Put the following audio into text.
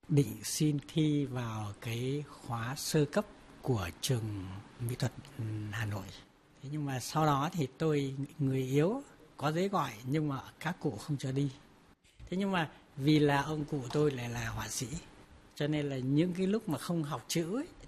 định xin thi vào cái khóa sơ cấp của trường mỹ thuật Hà Nội. Thế nhưng mà sau đó thì tôi người yếu, có giấy gọi nhưng mà các cụ không cho đi. Thế nhưng mà vì là ông cụ tôi lại là họa sĩ, cho nên là những cái lúc mà không học chữ ấy,